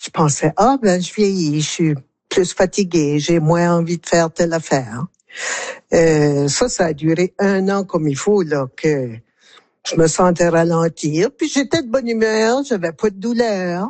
je pensais, je vieillis, je suis plus fatiguée, j'ai moins envie de faire telle affaire. Ça a duré 1 an comme il faut, là, que je me sentais ralentir. Puis j'étais de bonne humeur, j'avais pas de douleur.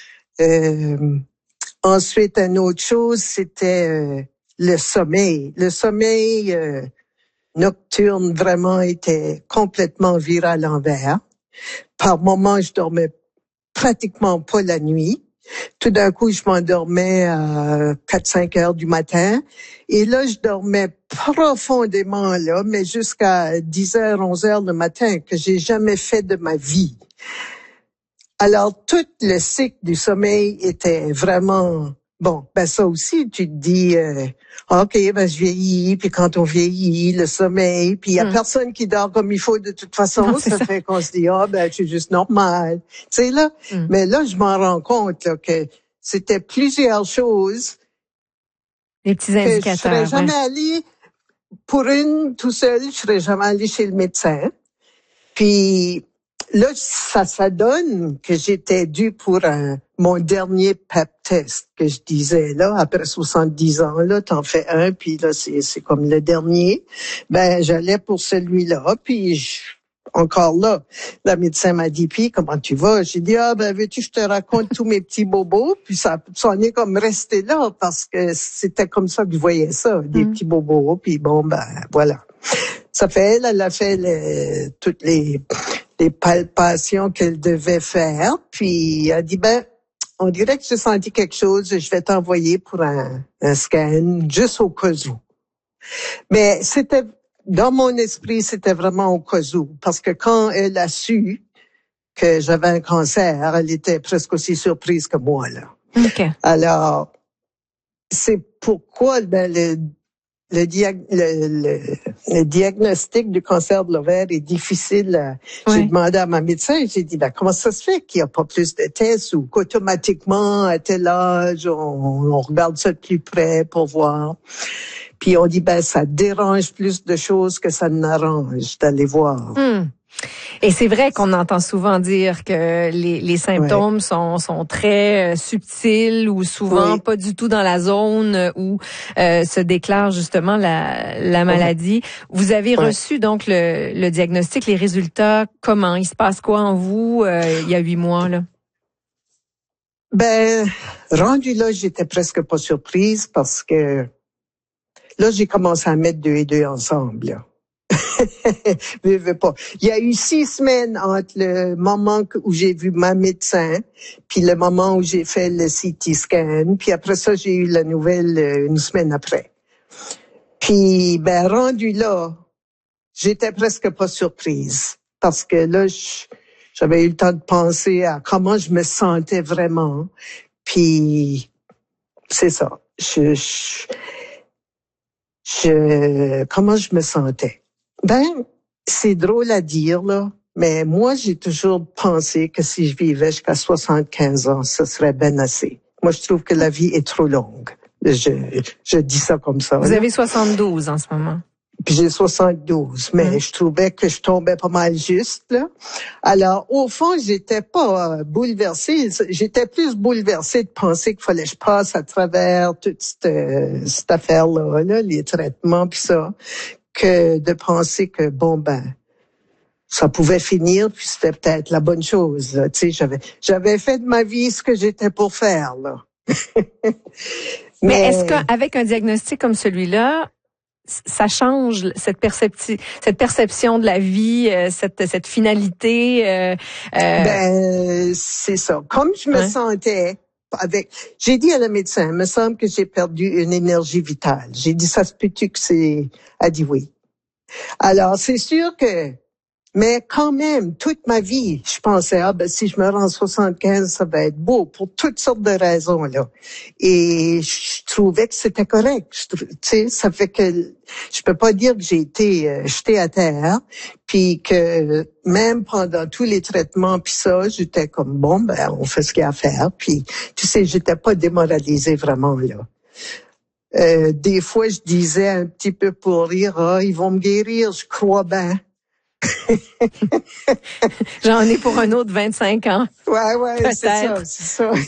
Ensuite, une autre chose, c'était le sommeil. Le sommeil nocturne vraiment était complètement viré à l'envers. Par moments, je dormais pratiquement pas la nuit. Tout d'un coup, je m'endormais à 4-5 heures du matin. Et là, je dormais profondément, là, mais jusqu'à 10 heures, 11 heures le matin, que j'ai jamais fait de ma vie. Alors, tout le cycle du sommeil était vraiment... Bon, ça aussi, tu te dis, OK, je vieillis, puis quand on vieillit, le sommeil, puis il y a personne qui dort comme il faut de toute façon, non, ça fait qu'on se dit, je suis juste normal. Tu sais, là, mais là, je m'en rends compte là, que c'était plusieurs choses. Les petits indicateurs. Que je serais jamais allée, pour une, tout seul, je serais jamais allée chez le médecin. Puis là, ça donne que j'étais due pour mon dernier pep test que je disais, là, après 70 ans, là, t'en fais un, puis là, c'est comme le dernier. J'allais pour celui-là, puis encore là, la médecin m'a dit, puis comment tu vas? J'ai dit, veux-tu que je te raconte tous mes petits bobos? Puis ça en est comme resté là, parce que c'était comme ça que je voyais ça, des petits bobos, puis voilà. Ça fait, elle a fait toutes les palpations qu'elle devait faire, puis elle a dit, on dirait que j'ai senti quelque chose, je vais t'envoyer pour un scan, juste au cas où. Mais c'était, dans mon esprit, c'était vraiment au cas où, parce que quand elle a su que j'avais un cancer, elle était presque aussi surprise que moi, là. Okay. Alors, c'est pourquoi, le diagnostic du cancer de l'ovaire est difficile. J'ai demandé à ma médecin, j'ai dit, comment ça se fait qu'il n'y a pas plus de tests ou qu'automatiquement, à tel âge, on regarde ça de plus près pour voir. Puis on dit, ça dérange plus de choses que ça n'arrange d'aller voir. Et c'est vrai qu'on entend souvent dire que les symptômes sont très subtils ou souvent pas du tout dans la zone où se déclare justement la maladie. Vous avez reçu donc le diagnostic, les résultats, comment? Il se passe quoi en vous il y a 8 mois, là? Rendu là, j'étais presque pas surprise parce que là, j'ai commencé à mettre 2 et 2 ensemble, là. Pas. Il y a eu 6 semaines entre le moment où j'ai vu ma médecin, puis le moment où j'ai fait le CT scan, puis après ça, j'ai eu la nouvelle 1 semaine après. Puis, rendu là, j'étais presque pas surprise, parce que là, j'avais eu le temps de penser à comment je me sentais vraiment, puis c'est ça. Comment je me sentais? C'est drôle à dire, là, mais moi, j'ai toujours pensé que si je vivais jusqu'à 75 ans, ce serait bien assez. Moi, je trouve que la vie est trop longue. Je dis ça comme ça. Vous avez 72 en ce moment. Puis j'ai 72, mais je trouvais que je tombais pas mal juste, là. Alors, au fond, j'étais pas bouleversée. J'étais plus bouleversée de penser qu'il fallait que je passe à travers toute cette affaire-là, là, les traitements puis ça, que de penser que ça pouvait finir, puis c'était peut-être la bonne chose, là. Tu sais, j'avais fait de ma vie ce que j'étais pour faire, là. Mais est-ce qu'avec un diagnostic comme celui-là, ça change cette perception de la vie, cette finalité? C'est ça. Comme je me sentais j'ai dit à la médecin, il me semble que j'ai perdu une énergie vitale. J'ai dit, ça se peut-tu que c'est... Elle a dit oui. Alors, c'est sûr que... Mais quand même, toute ma vie, je pensais, si je me rends 75, ça va être beau, pour toutes sortes de raisons, là. Et je trouvais que c'était correct. Tu sais, ça fait que je peux pas dire que j'ai été jetée à terre, puis que même pendant tous les traitements, puis ça, j'étais comme, on fait ce qu'il y a à faire. Puis, tu sais, j'étais pas démoralisée vraiment, là. Des fois, je disais un petit peu pour rire, ils vont me guérir, je crois bien. J'en ai pour un autre 25 ans. Ouais, c'est ça.